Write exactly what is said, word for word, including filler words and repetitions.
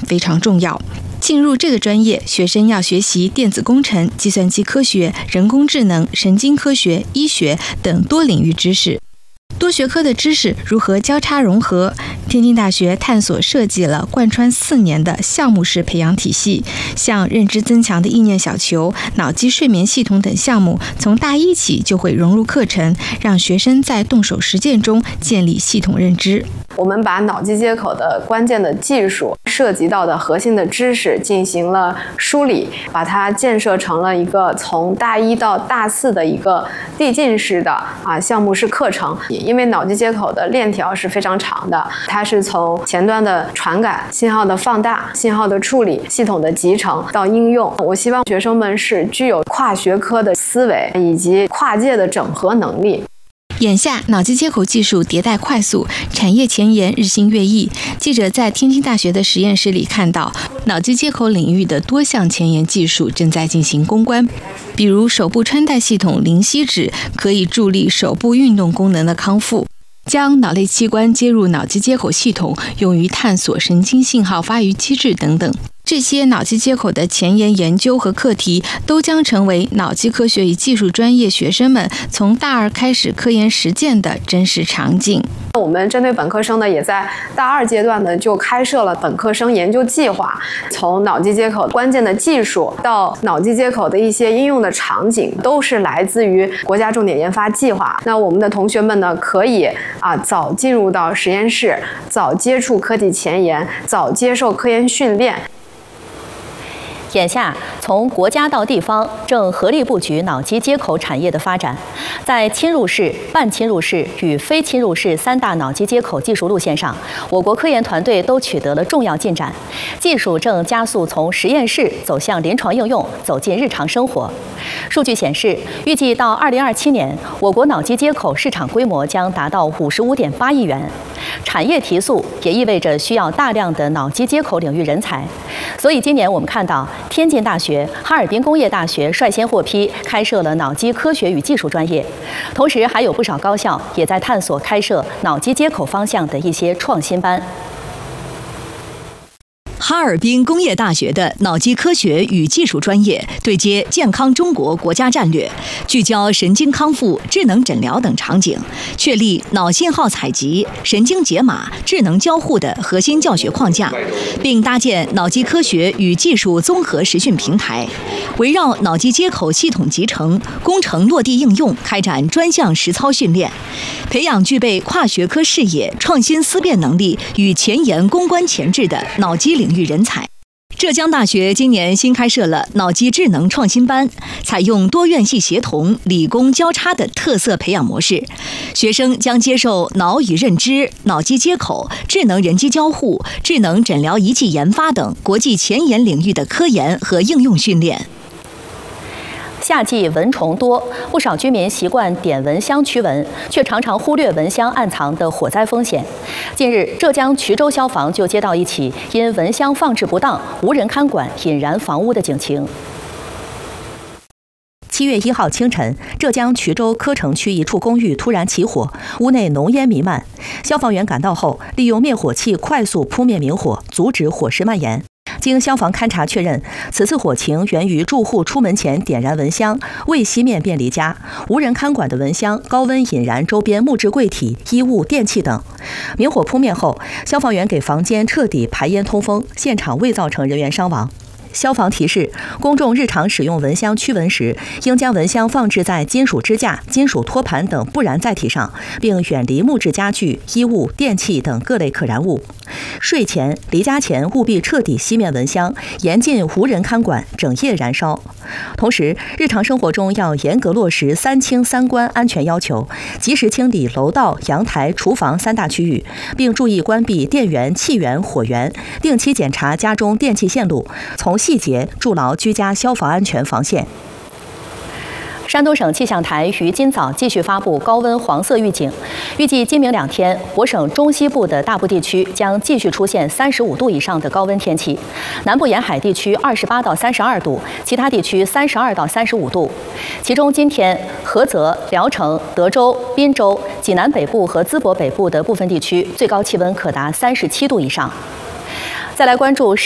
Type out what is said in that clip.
非常重要。进入这个专业，学生要学习电子工程、计算机科学、人工智能、神经科学、医学等多领域知识。多学科的知识如何交叉融合？天津大学探索设计了贯穿四年的项目式培养体系，像认知增强的意念小球、脑机睡眠系统等项目，从大一起就会融入课程，让学生在动手实践中建立系统认知。 我们把脑机接口的关键的技术涉及到的核心的知识进行了梳理，把它建设成了一个从大一到大四的一个递进式的啊项目式课程。因为脑机接口的链条是非常长的，它是从前端的传感、信号的放大、信号的处理、系统的集成到应用。我希望学生们是具有跨学科的思维以及跨界的整合能力。 眼下，脑机接口技术迭代快速，产业前沿日新月异。记者在天津大学的实验室里看到，脑机接口领域的多项前沿技术正在进行攻关。比如，手部穿戴系统灵犀指可以助力手部运动功能的康复。将脑类器官接入脑机接口系统，用于探索神经信号发育机制等等。这些脑机接口的前沿研究和课题，都将成为脑机科学与技术专业学生们从大二开始科研实践的真实场景。 我们针对本科生呢，也在大二阶段呢就开设了本科生研究计划，从脑机接口关键的技术到脑机接口的一些应用的场景，都是来自于国家重点研发计划。那我们的同学们呢，可以啊早进入到实验室，早接触科技前沿，早接受科研训练。 眼下，从国家到地方正合力布局脑机接口产业的发展。在侵入式、半侵入式与非侵入式三大脑机接口技术路线上，我国科研团队都取得了重要进展，技术正加速从实验室走向临床应用，走进日常生活。数据显示，预计到二零二七年，我国脑机接口市场规模将达到五十五点八亿元。产业提速也意味着需要大量的脑机接口领域人才，所以今年我们看到天津大学、哈尔滨工业大学率先获批开设了脑机科学与技术专业，同时还有不少高校也在探索开设脑机接口方向的一些创新班。 哈尔滨工业大学的脑机科学与技术专业对接健康中国国家战略，聚焦神经康复、智能诊疗等场景，确立脑信号采集、神经解码、智能交互的核心教学框架，并搭建脑机科学与技术综合实训平台，围绕脑机接口系统集成、工程落地应用开展专项实操训练，培养具备跨学科视野、创新思辨能力与前沿攻关潜质的脑机领域人才。浙江大学今年新开设了脑机智能创新班，采用多院系协同、理工交叉的特色培养模式，学生将接受脑与认知、脑机接口、智能人机交互、智能诊疗仪器研发等国际前沿领域的科研和应用训练。 夏季蚊虫多，不少居民习惯点蚊香驱蚊，却常常忽略蚊香暗藏的火灾风险。近日，浙江衢州消防就接到一起因蚊香放置不当、无人看管引燃房屋的警情。七月一号清晨，浙江衢州柯城区一处公寓突然起火，屋内浓烟弥漫。消防员赶到后，利用灭火器快速扑灭明火，阻止火势蔓延。经消防勘查确认，此次火情源于住户出门前点燃蚊香，未熄灭便离家，无人看管的蚊香高温引燃周边木质柜体、衣物、电器等。明火扑灭后，消防员给房间彻底排烟通风，现场未造成人员伤亡。消防提示：公众日常使用蚊香驱蚊时，应将蚊香放置在金属支架、金属托盘等不燃载体上，并远离木质家具、衣物、电器等各类可燃物。睡前、离家前务必彻底熄灭蚊香，严禁无人看管、整夜燃烧。同时，日常生活中要严格落实三清三关安全要求，及时清理楼道、阳台、厨房三大区域，并注意关闭电源、气源、火源，定期检查家中电气线路，从细节筑牢居家消防安全防线。山东省气象台于今早继续发布高温黄色预警，预计今明两天，我省中西部的大部地区将继续出现三十五度以上的高温天气，南部沿海地区二十八到三十二度，其他地区三十二到三十五度。其中今天，菏泽、聊城、德州、滨州、济南北部和淄博北部的部分地区最高气温可达三十七度以上。再来关注